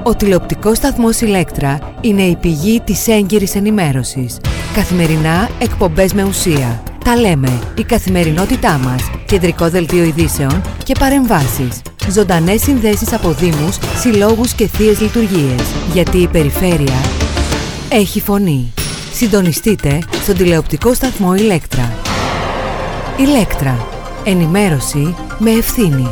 Ο τηλεοπτικός σταθμός Ηλέκτρα είναι η πηγή της έγκυρης ενημέρωσης. Καθημερινά εκπομπές με ουσία. Τα λέμε, η καθημερινότητά μας, κεντρικό δελτίο ειδήσεων και παρεμβάσεις. Ζωντανές συνδέσεις από δήμους, συλλόγους και θείες λειτουργίες. Γιατί η περιφέρεια έχει φωνή. Συντονιστείτε στον τηλεοπτικό σταθμό Ηλέκτρα. Ηλέκτρα. Ενημέρωση με ευθύνη.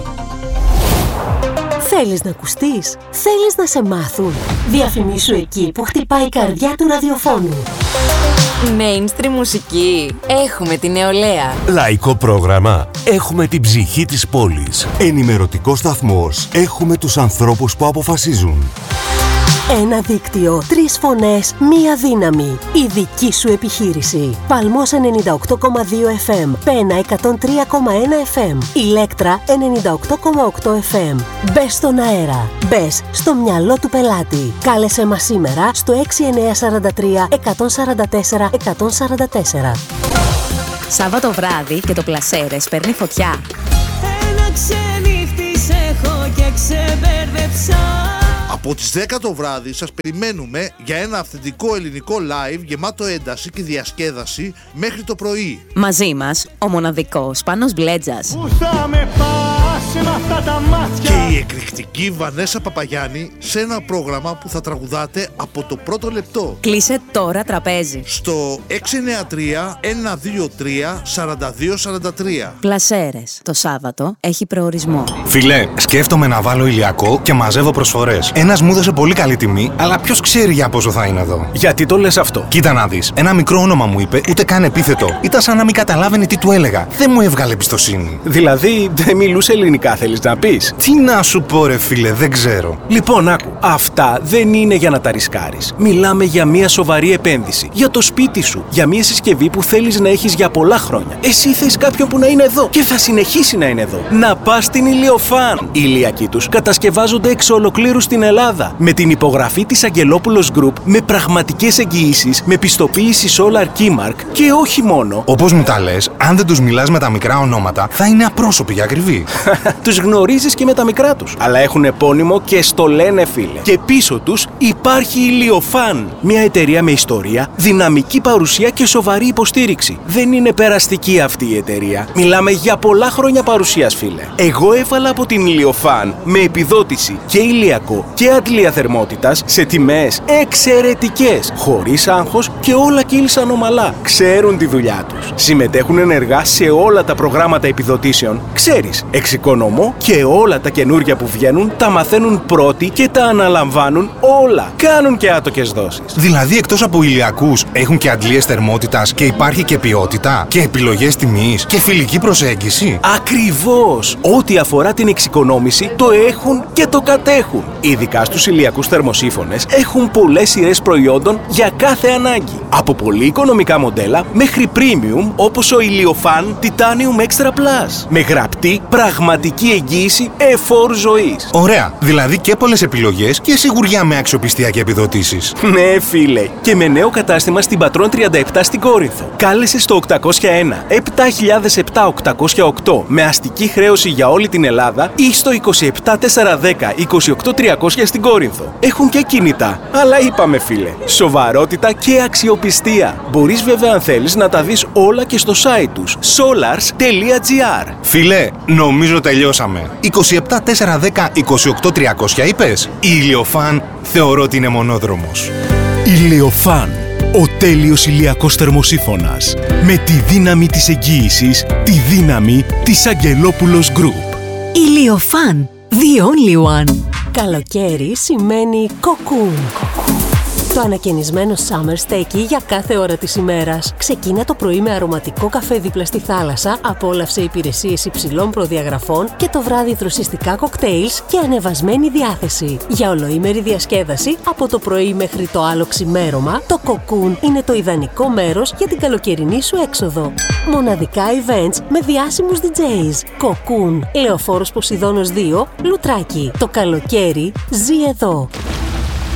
Θέλεις να ακουστείς? Θέλεις να σε μάθουν? Διαφημίσου εκεί που χτυπάει η καρδιά του ραδιοφώνου. Mainstream μουσική. Έχουμε την νεολαία. Λαϊκό πρόγραμμα. Έχουμε την ψυχή της πόλης. Ενημερωτικό σταθμός. Έχουμε τους ανθρώπους που αποφασίζουν. Ένα δίκτυο, 3 φωνές, μία δύναμη. Η δική σου επιχείρηση. Παλμός 98,2 FM, Πένα 103,1 FM, Ηλέκτρα 98,8 FM. Μπες στον αέρα. Μπες στο μυαλό του πελάτη. Κάλεσέ μας σήμερα στο 6943 144 144. Σάββατο βράδυ και το Πλασέρες παίρνει φωτιά. Ένα ξενύχτης έχω και ξεμπέρδεψα. Από τις 10 το βράδυ σας περιμένουμε για ένα αυθεντικό ελληνικό live γεμάτο ένταση και διασκέδαση μέχρι το πρωί. Μαζί μας ο μοναδικός Πάνος Μπλέτζας. Πού θα με πας με αυτά τα μάτια? Και η εκρηκτική Βανέσα Παπαγιάννη σε ένα πρόγραμμα που θα τραγουδάτε από το πρώτο λεπτό. Κλείσε τώρα τραπέζι. Στο 693 123 4243. Πλασέρες. Το Σάββατο έχει προορισμό. Φιλέ, σκέφτομαι να βάλω ηλιακό και μαζεύω προσφορές. Ένας μου έδωσε πολύ καλή τιμή, αλλά ποιος ξέρει για πόσο θα είναι εδώ. Γιατί το λες αυτό? Κοίτα να δεις. Ένα μικρό όνομα μου είπε, ούτε καν επίθετο. Ήταν σαν να μην καταλάβαινε τι του έλεγα. Δεν μου έβγαλε εμπιστοσύνη. Δηλαδή, δεν μιλούσε ελληνικά, θέλεις να πεις? Τι να σου πω, ρε φίλε, δεν ξέρω. Λοιπόν, άκου. Αυτά δεν είναι για να τα ρισκάρεις. Μιλάμε για μια σοβαρή επένδυση. Για το σπίτι σου. Για μια συσκευή που θέλεις να έχεις για πολλά χρόνια. Εσύ θες κάποιον που να είναι εδώ και θα συνεχίσει να είναι εδώ. Να πας στην Ηλιοφάν. Οι ηλιακοί τους κατασκευάζονται εξ ολοκλήρου στην Ελλάδα. Με την υπογραφή της Αγγελόπουλος Group, με πραγματικές εγγυήσεις, με πιστοποίηση Solar Keymark και όχι μόνο. Όπως μου τα λες, αν δεν τους μιλάς με τα μικρά ονόματα, θα είναι απρόσωποι και ακριβοί. Τους γνωρίζεις και με τα μικρά τους. Αλλά έχουν επώνυμο και στο λένε, φίλε. Και πίσω τους υπάρχει η Ηλιοφάν. Μια εταιρεία με ιστορία, δυναμική παρουσία και σοβαρή υποστήριξη. Δεν είναι περαστική αυτή η εταιρεία. Μιλάμε για πολλά χρόνια παρουσίας, φίλε. Εγώ έβαλα από την Ηλιοφάν με επιδότηση και ηλιακό και αντλία θερμότητας σε τιμές εξαιρετικές. Χωρίς άγχος και όλα κύλησαν ομαλά. Ξέρουν τη δουλειά τους. Συμμετέχουν ενεργά σε όλα τα προγράμματα επιδοτήσεων. Ξέρεις, εξοικονομώ και όλα τα καινούργια που βγαίνουν τα μαθαίνουν πρώτοι και τα αναλαμβάνουν όλα. Κάνουν και άτοκες δόσεις. Δηλαδή, εκτός από ηλιακούς, έχουν και αντλίες θερμότητας και υπάρχει και ποιότητα και επιλογές τιμής και φιλική προσέγγιση. Ακριβώς! Ό,τι αφορά την εξοικονόμηση το έχουν και το κατέχουν. Ειδικά στους ηλιακούς θερμοσύφωνες έχουν πολλές σειρές προϊόντων για κάθε ανάγκη. Από πολύ οικονομικά μοντέλα μέχρι premium όπως ο Ηλιοφάν Titanium Extra Plus. Με γραπτή πραγματική εγγύηση εφόρου ζωής. Ωραία! Δηλαδή και πολλές επιλογές και σιγουριά με αξιοπιστία και επιδοτήσεις. Ναι, φίλε! Και με νέο κατάστημα στην Πατρών 37 στην Κόρινθο. Κάλεσε στο 801 7007 808 με αστική χρέωση για όλη την Ελλάδα ή στο 27410 28300 στην Κόρινθο. Έχουν και κινητά. Αλλά είπαμε, φίλε, σοβαρότητα και αξιοπιστία. Μπορείς βέβαια αν θέλεις να τα δεις όλα και στο site τους solars.gr. Φίλε, νομίζω τελειώσαμε. 27410 28300 είπες. Η Ηλιοφάν θεωρώ ότι είναι μονόδρομος. Ηλιοφάν. Ο τέλειος ηλιακός θερμοσύφωνας. Με τη δύναμη της εγγύησης, τη δύναμη της Αγγελόπουλος Group. Ηλιοφάν. The only one. Καλοκαίρι σημαίνει κοκκούν. Το ανακαινισμένο Summer Steaky για κάθε ώρα της ημέρας. Ξεκίνα το πρωί με αρωματικό καφέ δίπλα στη θάλασσα, απόλαυσε υπηρεσίες υψηλών προδιαγραφών και το βράδυ δροσιστικά κοκτέιλς και ανεβασμένη διάθεση. Για ολοήμερη διασκέδαση, από το πρωί μέχρι το άλλο ξημέρωμα, το Cocoon είναι το ιδανικό μέρος για την καλοκαιρινή σου έξοδο. Μοναδικά events με διάσημους DJs. Cocoon, Λεωφόρος Ποσειδώνος 2, Λουτράκι. Το καλοκαίρι ζει εδώ.